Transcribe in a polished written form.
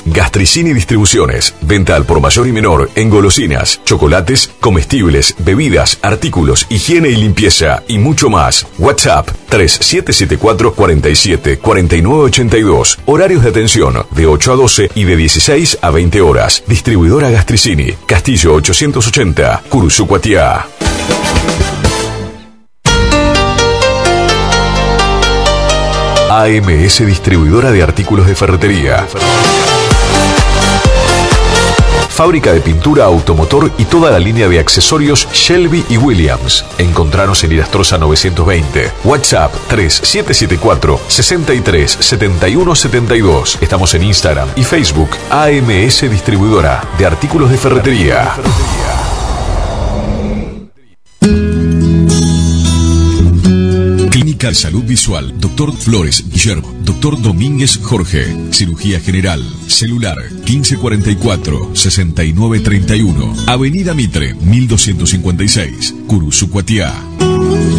Gastricini Distribuciones. Venta al por mayor y menor en golosinas, chocolates, comestibles, bebidas, artículos, higiene y limpieza y mucho más. WhatsApp 3774 47 49 82. Horarios de atención de 8 a 12 y de 16 a 20 horas. Distribuidora Gastricini. Castillo 880, Cursucuatiá. AMS Distribuidora de Artículos de Ferretería. Fábrica de pintura automotor y toda la línea de accesorios Shelby y Williams. Encontranos en Irastrosa 920. WhatsApp 3774 63 71 72. Estamos en Instagram y Facebook. AMS Distribuidora de Artículos de Ferretería. Clínica de Salud Visual, Dr. Flores Guillermo, Dr. Domínguez Jorge, Cirugía General, Celular, 1544-6931, Avenida Mitre, 1256, Cursucuatiá.